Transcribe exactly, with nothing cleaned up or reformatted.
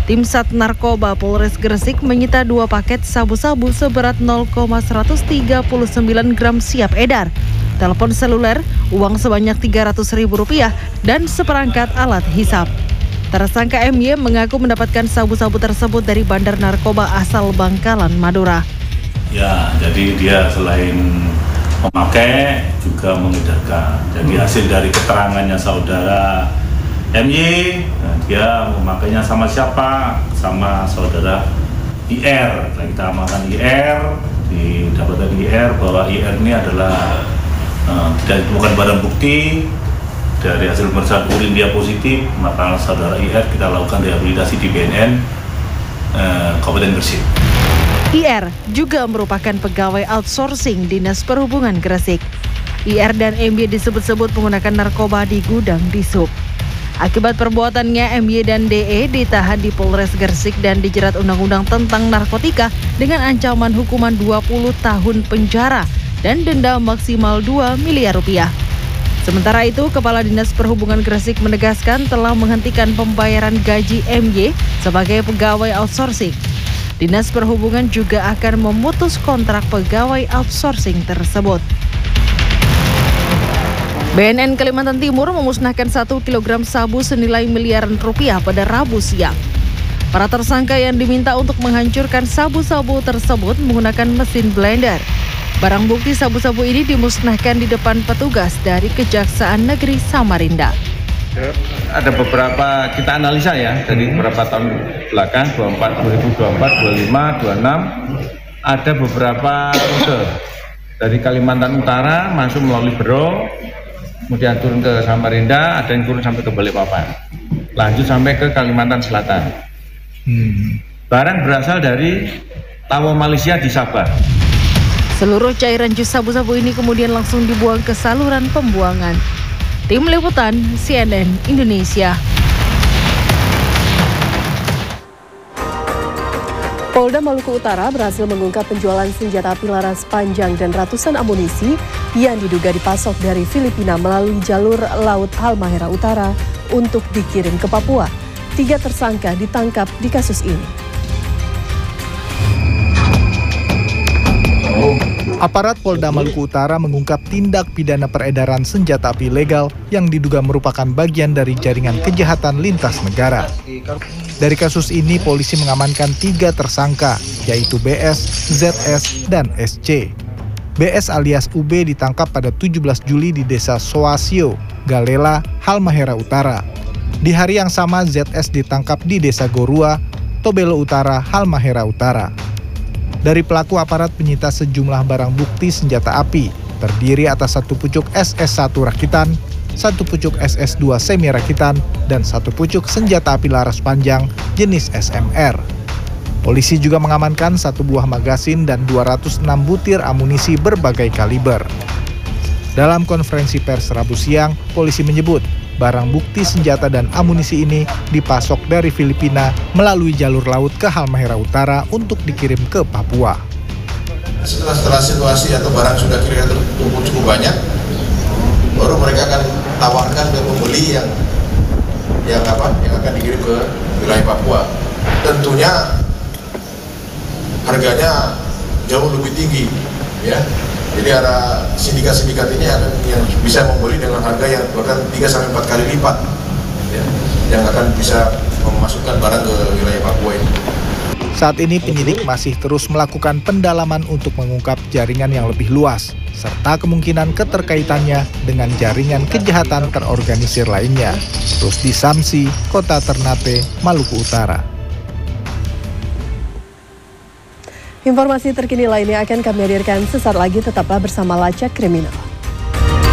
Tim Sat Narkoba Polres Gresik menyita dua paket sabu-sabu seberat nol koma seratus tiga puluh sembilan gram siap edar, telepon seluler, uang sebanyak tiga ratus ribu rupiah, dan seperangkat alat hisap. Tersangka M Y mengaku mendapatkan sabu-sabu tersebut dari bandar narkoba asal Bangkalan, Madura. Ya, jadi dia selain memakai juga mengedarkan. Jadi hasil dari keterangannya saudara M Y, nah dia memakainya sama siapa? Sama saudara I R. Nah, kita amankan I R, didapatkan I R bahwa I R ini adalah uh, dan bukan barang bukti. Dari hasil pemeriksaan urin dia positif, maka saudara I R kita lakukan rehabilitasi di B N N uh, Kabupaten Gresik. I R juga merupakan pegawai outsourcing Dinas Perhubungan Gresik. I R dan M Y disebut-sebut menggunakan narkoba di gudang di Sub. Akibat perbuatannya, M Y dan D E ditahan di Polres Gresik dan dijerat Undang-Undang tentang Narkotika dengan ancaman hukuman dua puluh tahun penjara dan denda maksimal dua miliar rupiah. Sementara itu, Kepala Dinas Perhubungan Gresik menegaskan telah menghentikan pembayaran gaji M Y sebagai pegawai outsourcing. Dinas Perhubungan juga akan memutus kontrak pegawai outsourcing tersebut. B N N Kalimantan Timur memusnahkan satu kilogram sabu senilai miliaran rupiah pada Rabu siang. Para tersangka yang diminta untuk menghancurkan sabu-sabu tersebut menggunakan mesin blender. Barang bukti sabu-sabu ini dimusnahkan di depan petugas dari Kejaksaan Negeri Samarinda. Ada beberapa kita analisa ya dari beberapa tahun belakang dua ribu dua puluh empat, dua ribu dua puluh lima, dua ribu dua puluh enam ada beberapa rute dari Kalimantan Utara masuk melalui Berau, kemudian turun ke Samarinda, ada yang turun sampai ke Balikpapan, lanjut sampai ke Kalimantan Selatan. Hmm. Barang berasal dari Tawo Malaysia di Sabah. Seluruh cairan jus sabu-sabu ini kemudian langsung dibuang ke saluran pembuangan. Tim Liputan C N N Indonesia. Polda Maluku Utara berhasil mengungkap penjualan senjata api laras panjang dan ratusan amunisi yang diduga dipasok dari Filipina melalui jalur Laut Halmahera Utara untuk dikirim ke Papua. Tiga tersangka ditangkap di kasus ini. Aparat Polda Maluku Utara mengungkap tindak pidana peredaran senjata api ilegal yang diduga merupakan bagian dari jaringan kejahatan lintas negara. Dari kasus ini, polisi mengamankan tiga tersangka, yaitu B S, Z S, dan S C. B S alias U B ditangkap pada tujuh belas Juli di Desa Soasio, Galela, Halmahera Utara. Di hari yang sama, Z S ditangkap di Desa Gorua, Tobelo Utara, Halmahera Utara. Dari pelaku, aparat menyita sejumlah barang bukti senjata api, terdiri atas satu pucuk S S satu rakitan, satu pucuk S S dua semi rakitan, dan satu pucuk senjata api laras panjang jenis S M R. Polisi juga mengamankan satu buah magasin dan dua ratus enam butir amunisi berbagai kaliber. Dalam konferensi pers Rabu siang, polisi menyebut barang bukti senjata dan amunisi ini dipasok dari Filipina melalui jalur laut ke Halmahera Utara untuk dikirim ke Papua. Setelah, setelah situasi atau barang sudah kira-kira terkumpul cukup banyak, baru mereka akan tawarkan ke pembeli yang yang apa yang akan dikirim ke wilayah Papua. Tentunya harganya jauh lebih tinggi, ya. Jadi ada sindikat-sindikat ini yang, yang bisa membeli dengan harga yang bahkan tiga sampai empat kali lipat, ya, yang akan bisa memasukkan barang ke wilayah Papua ini. Saat ini penyidik masih terus melakukan pendalaman untuk mengungkap jaringan yang lebih luas, serta kemungkinan keterkaitannya dengan jaringan kejahatan terorganisir lainnya. Rusdi Samsi, Kota Ternate, Maluku Utara. Informasi terkini lainnya akan kami hadirkan sesaat lagi, tetaplah bersama Lacak Kriminal.